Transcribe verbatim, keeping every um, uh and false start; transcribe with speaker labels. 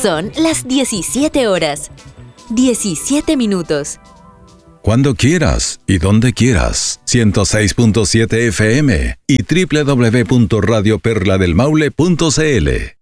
Speaker 1: Son las diecisiete horas, diecisiete minutos.
Speaker 2: Cuando quieras y donde quieras. ciento seis punto siete F M y doble u doble u doble u punto radio perla del maule punto c l.